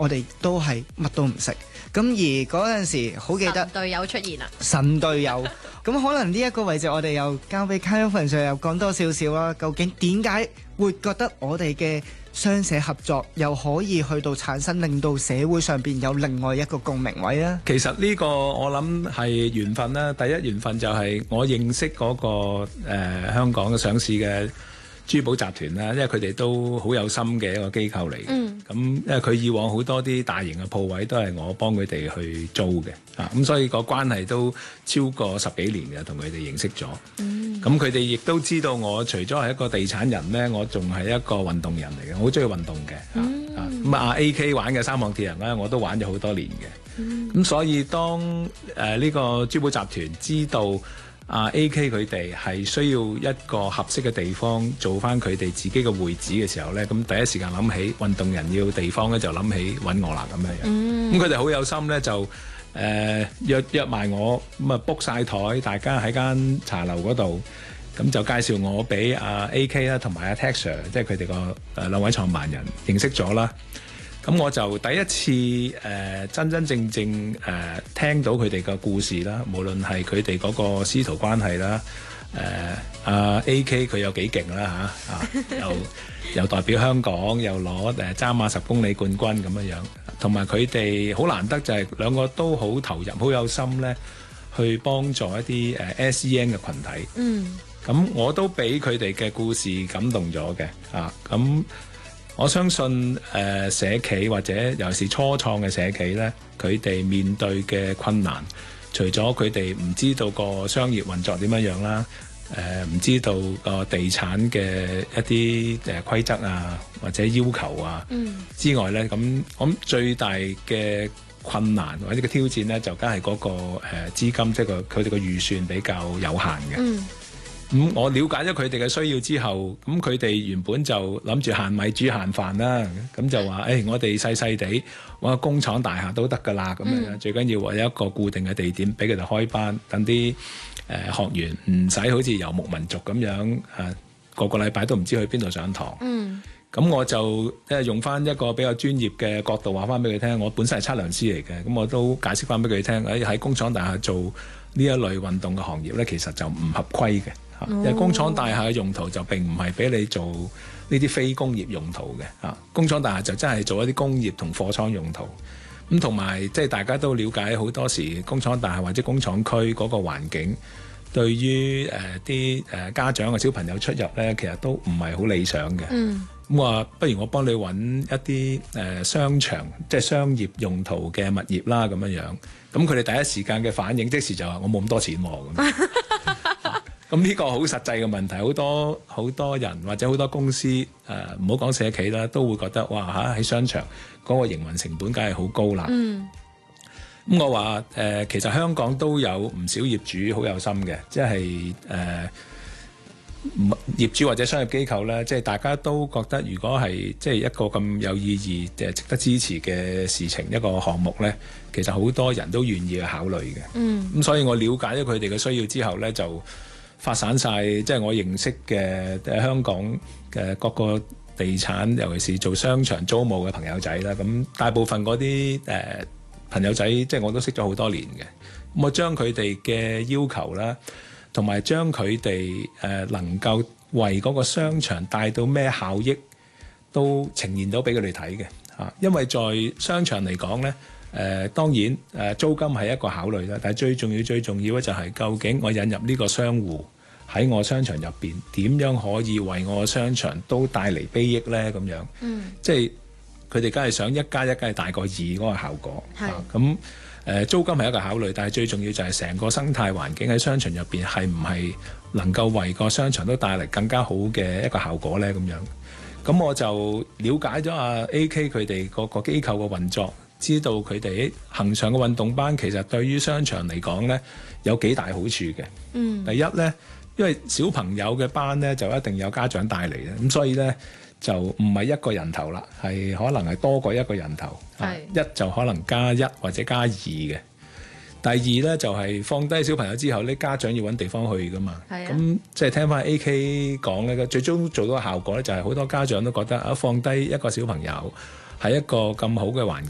我哋都係乜都唔識。咁而嗰陣時好記得神隊友出現啦， 神隊友。咁可能呢一個位置我哋又交俾 Calvin Sir 又講多少少啦。究竟點解會覺得我哋嘅雙社合作又可以去到產生，令到社會上邊有另外一個共鳴位啊？ 其實呢個我諗係緣分啦。第一緣分就係我認識嗰個香港嘅上市嘅珠寶集團啦，因為佢哋都好有心嘅一個機構嚟嘅。咁因為佢以往好多啲大型嘅鋪位都係我幫佢哋去租嘅，咁所以個關係都超過10幾年嘅，同佢哋認識咗。咁佢哋亦都知道我除咗係一個地產人呢，我仲係一個運動人嚟嘅，我好中意運動嘅。咁AK 玩嘅3項鐵人咧，我都玩咗好多年嘅。咁所以當呢個珠寶集團知道AK 佢哋係需要一個合適嘅地方做翻佢哋自己嘅會址嘅時候呢，咁第一時間諗起運動人要地方呢，就諗起揾我啦咁樣樣。咁佢哋好有心呢，就約埋我，咁啊 book 晒台，大家喺間茶樓嗰度，咁就介紹我俾AK 啦，同埋阿 Texer， 即係佢哋個兩位創辦人認識咗啦。咁我就第一次真真正正聽到佢哋嘅故事啦，無論係佢哋嗰個師徒關係啦，AK 佢有幾勁啦又代表香港，又攞渣馬10公里冠軍咁樣樣，同埋佢哋好難得就係兩個都好投入、好有心咧，去幫助一啲SEN 嘅群體。咁我都俾佢哋嘅故事感動咗嘅咁。我相信社企或者尤其是初創嘅社企呢，佢哋面對嘅困難，除咗佢哋唔知道個商業運作點樣啦，唔知道個地產嘅一啲規則啊或者要求啊之外呢，咁我諗最大嘅困難或者個挑戰呢，就梗係嗰個資金，即係佢哋個預算比較有限嘅。我了解咗佢哋嘅需要之後，咁佢哋原本就諗住限米煮限飯啦，咁就話我哋細細地揾個工廠大廈都得㗎啦，咁樣最緊要有一個固定嘅地點俾佢哋開班，等啲學員唔使好似遊牧民族咁樣個禮拜都唔知去邊度上堂。咁我就用翻一個比較專業嘅角度話翻俾佢聽，我本身係測量師嚟嘅，咁我都解釋翻俾佢聽，喺工廠大廈做呢一類運動嘅行業呢，其實就唔合規嘅。因為工廠大廈嘅用途就並唔係俾你做呢啲非工業用途嘅。工廠大廈就真係做一啲工業同貨倉用途。咁同埋即係大家都了解，好多時工廠大廈或者工廠區嗰個環境，對於啲家長嘅小朋友出入呢，其實都唔係好理想嘅。咁話不如我幫你揾一啲商場，即係商業用途嘅物業啦，咁樣樣。咁佢哋第一時間嘅反應即時就話我冇咁多錢咁。咁呢個好實際嘅問題，好多人或者好多公司唔好講社企啦，都會覺得哇喺商場嗰個營運成本梗係好高啦。咁我話其實香港都有唔少業主好有心嘅，即係業主或者商業機構咧，即係大家都覺得如果係即係一個咁有意義值得支持嘅事情，一個項目咧，其實好多人都願意去考慮嘅。咁所以我了解咗佢哋嘅需要之後咧，就發散晒，即係我認識嘅香港嘅各個地產，尤其是做商場租務嘅朋友仔啦。咁大部分嗰啲朋友仔，即係我都識咗好多年嘅。咁我將佢哋嘅要求啦，同埋將佢哋能夠為嗰個商場帶到咩效益，都呈現到俾佢哋睇嘅。因為在商場嚟講呢，當然租金係一個考慮啦，但係最重要咧就係究竟我引入呢個商戶喺我商場入邊，點樣可以為我商場都帶嚟裨益呢？咁樣，即係佢哋梗係想1+1梗係大過2嗰個效果。咁租金係一個考慮，但係最重要就係成個生態環境喺商場入邊係唔係能夠為個商場都帶嚟更加好嘅一個效果呢？咁樣，咁我就了解咗AK 佢哋個機構嘅運作，知道佢哋恆常嘅運動班其實對於商場嚟講呢，有幾大好處嘅。第一呢，因為小朋友嘅班呢，就一定有家長帶嚟嘅，咁所以呢，就唔係一個人頭啦，係可能係多過一個人頭。一就可能加1或者加2嘅。第二呢，就係放低小朋友之後呢，家長要揾地方去噶嘛。咁即係聽翻 AK 講呢，最終做到嘅效果呢，就係好多家長都覺得放低一個小朋友喺一個咁好嘅環